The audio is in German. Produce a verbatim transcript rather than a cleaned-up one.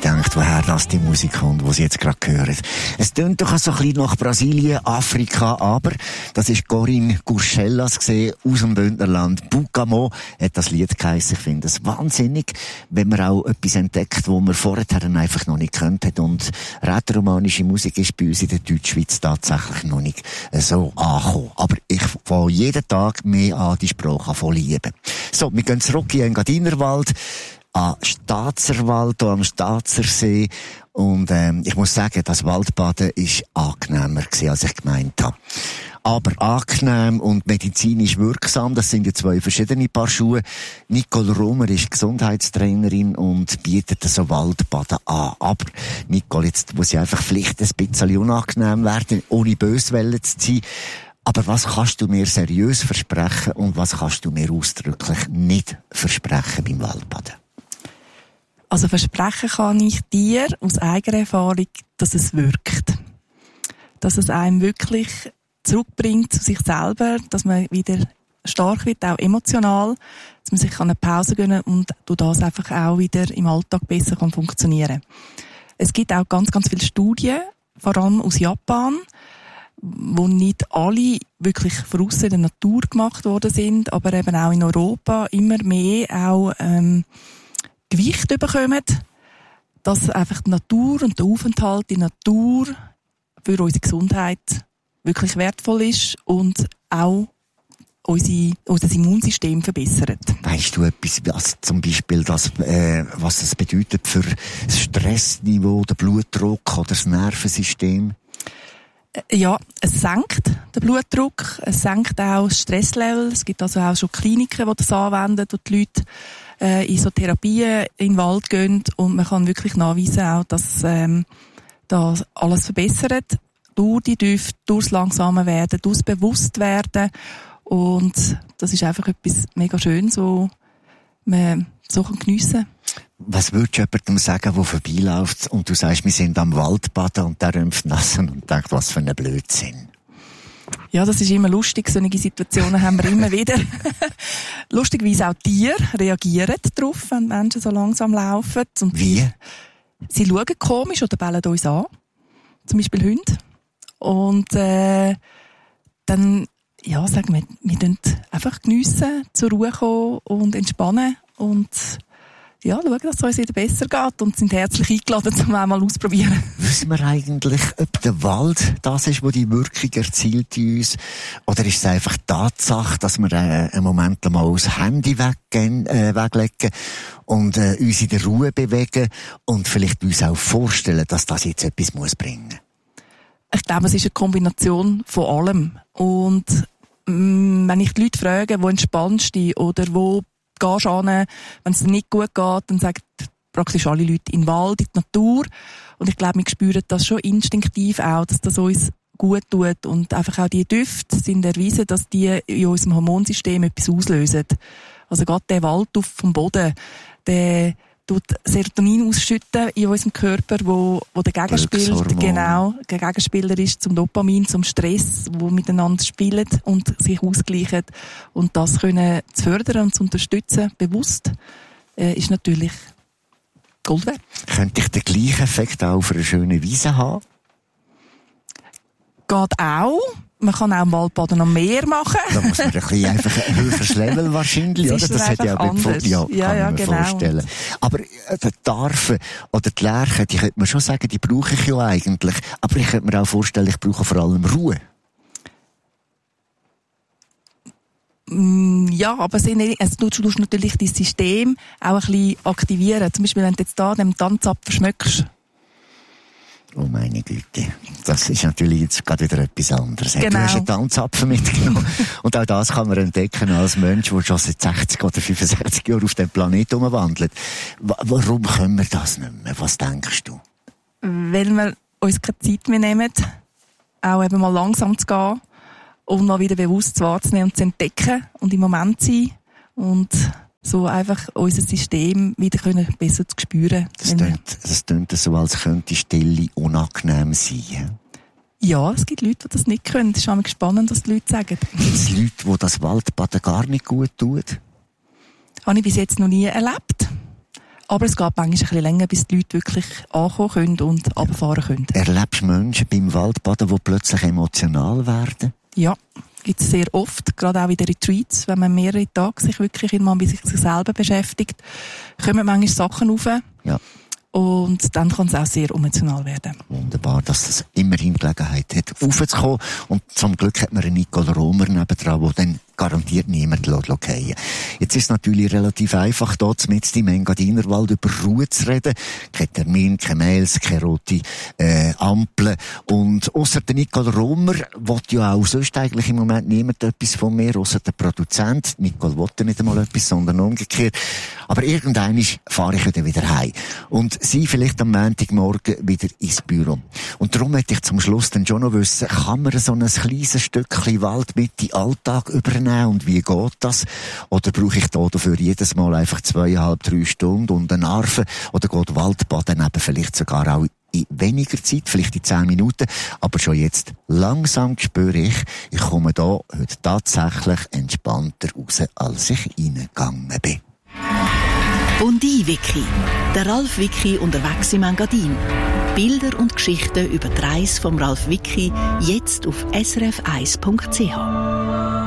gedacht, woher das die Musik kommt, die Sie jetzt gerade hören. Es tönt doch so ein bisschen nach Brasilien, Afrika, aber das ist Corinne Gurschellas gesehen aus dem Bündnerland. Bugamo hat das Lied geheissen. Ich finde es wahnsinnig, wenn man auch etwas entdeckt, wo man vorher einfach noch nicht gekannt hat. Und rätoromanische Musik ist bei uns in der Deutschschweiz tatsächlich noch nicht so angekommen. Aber ich fange jeden Tag mehr an, die Sprache an lieben. So, wir gehen zurück in den Gadinerwald, an Staatserwald, hier am Staatsersee. Und ähm, ich muss sagen, das Waldbaden war angenehmer gewesen, als ich gemeint habe. Aber angenehm und medizinisch wirksam, das sind ja zwei verschiedene Paar Schuhe. Nicole Romer ist Gesundheitstrainerin und bietet so Waldbaden an. Aber Nicole, jetzt muss ich einfach vielleicht ein bisschen unangenehm werden, ohne böse zu sein. Aber was kannst du mir seriös versprechen und was kannst du mir ausdrücklich nicht versprechen beim Waldbaden? Also versprechen kann ich dir aus eigener Erfahrung, dass es wirkt. Dass es einem wirklich zurückbringt zu sich selber, dass man wieder stark wird, auch emotional, dass man sich eine Pause gönnen kann und durch das einfach auch wieder im Alltag besser kann funktionieren. Es gibt auch ganz, ganz viele Studien, vor allem aus Japan, wo nicht alle wirklich draussen in der Natur gemacht worden sind, aber eben auch in Europa immer mehr auch ähm, Gewicht bekommen, dass einfach die Natur und der Aufenthalt in der Natur für unsere Gesundheit wirklich wertvoll ist und auch unsere, unser Immunsystem verbessert. Weißt du etwas, was zum Beispiel das, äh, was das bedeutet für das Stressniveau, den Blutdruck oder das Nervensystem? Ja, es senkt den Blutdruck, es senkt auch das Stresslevel. Es gibt also auch schon Kliniken, die das anwenden, wo die Leute äh, in so Therapien in den Wald gehen und man kann wirklich nachweisen, auch, dass ähm, das alles verbessert. Durch die Düfte, durchs langsamer werden, durchs Bewusstwerden. Und das ist einfach etwas mega Schönes, wo man so geniessen kann. Was würdest du jemandem sagen, der vorbeiläuft und du sagst, wir sind am Waldbaden und der rümpft nassen und denkt, was für ein Blödsinn? Ja, das ist immer lustig. Solche Situationen haben wir immer wieder. Lustigerweise auch Tiere reagieren darauf, wenn Menschen so langsam laufen. Und Wie? Sie schauen komisch oder bellen uns an. Zum Beispiel Hunde. Und äh, dann, ja, sagen wir, wir dürfen einfach geniessen, zur Ruhe kommen und entspannen und ja, schauen, dass es uns wieder besser geht und sind herzlich eingeladen, um einmal auszuprobieren. Wissen wir eigentlich, ob der Wald das ist, wo die Wirkung erzielt in uns? Oder ist es einfach Tatsache, dass wir äh, einen Moment einmal das Handy weggehen, äh, weglegen und äh, uns in der Ruhe bewegen und vielleicht uns auch vorstellen, dass das jetzt etwas muss bringen? Ich glaube, es ist eine Kombination von allem. Und mh, wenn ich die Leute frage, wo entspannst du oder wo gehst du hin, wenn es dir nicht gut geht, dann sagen praktisch alle Leute in den Wald, in die Natur. Und ich glaube, wir spüren das schon instinktiv auch, dass das uns gut tut. Und einfach auch die Düfte sind erwiesen, dass die in unserem Hormonsystem etwas auslösen. Also gerade der Waldduft vom Boden, der tut Serotonin ausschütten in unserem Körper, wo, wo der Gegenspieler, genau, der Gegenspieler ist zum Dopamin, zum Stress, wo miteinander spielen und sich ausgleichen. Und das können zu fördern und zu unterstützen, bewusst, äh, ist natürlich Gold wert. Könnte ich den gleichen Effekt auch für eine schöne Wiese haben? Geht auch. Man kann auch im Waldbaden noch mehr machen. Da muss man ein bisschen einfach ein höheres Level wahrscheinlich, oder? Das hat ja auch mit ja, kann ja, ja, man genau. vorstellen. Aber äh, die Tarfe oder die Lerche, die könnte man schon sagen, die brauche ich ja eigentlich. Aber ich könnte mir auch vorstellen, ich brauche vor allem Ruhe. Ja, aber es tust natürlich dein System auch ein bisschen aktivieren. Zum Beispiel, wenn du jetzt da den Tanzapfel schmeckst. Oh meine Güte, das ist natürlich jetzt gerade wieder etwas anderes. Genau. Du hast einen Tanzapfel mitgenommen und auch das kann man entdecken als Mensch, der schon seit sechzig oder fünfundsechzig Jahren auf dem Planeten umwandelt. Warum können wir das nicht mehr? Was denkst du? Weil wir uns keine Zeit mehr nehmen, auch eben mal langsam zu gehen und mal wieder bewusst wahrzunehmen und zu entdecken und im Moment zu sein und so einfach unser System wieder können besser zu spüren. Das tönt, das tönt so, als könnte Stille unangenehm sein. Ja, es gibt Leute, die das nicht können. Das ist auch spannend, was die Leute sagen. Gibt es Leute, die das Waldbaden gar nicht gut tun? Habe ich bis jetzt noch nie erlebt. Aber es geht manchmal ein bisschen länger, bis die Leute wirklich ankommen können und runterfahren können. Erlebst du Menschen beim Waldbaden, die plötzlich emotional werden? Ja, gibt es sehr oft, gerade auch in den Retreats, wenn man mehrere Tage sich wirklich mal mit sich selber beschäftigt, kommen manchmal Sachen rauf. Ja. Und dann kann es auch sehr emotional werden. Wunderbar, dass es immerhin Gelegenheit hat, raufzukommen. Und zum Glück hat man einen Nicole Romer nebendran, der dann garantiert niemand fallen. Jetzt ist es natürlich relativ einfach, hier mit im Engadinerwald über Ruhe zu reden. Kein Termin, keine Mails, keine rote äh, Ampeln. Und ausser der Nicole Romer will ja auch sonst eigentlich im Moment niemand etwas von mir, ausser der Produzent. Nicole will ja nicht einmal etwas, sondern umgekehrt. Aber irgendwann fahre ich dann wieder heim. Und sie vielleicht am Montagmorgen wieder ins Büro. Und darum möchte ich zum Schluss dann schon noch wissen, kann man so ein kleines Stückchen Wald mit in den Alltag übernehmen? Und wie geht das? Oder brauche ich da dafür jedes Mal einfach zweieinhalb, drei Stunden und einen Arfen? Oder geht Waldbaden eben vielleicht sogar auch in weniger Zeit, vielleicht in zehn Minuten? Aber schon jetzt langsam spüre ich, ich komme da heute tatsächlich entspannter raus, als ich reingegangen bin. Bondi-Wiki. Der Ralf Wiki unterwegs im Engadin. Bilder und Geschichten über die Reise vom Ralf Wiki jetzt auf s r f eins punkt c h.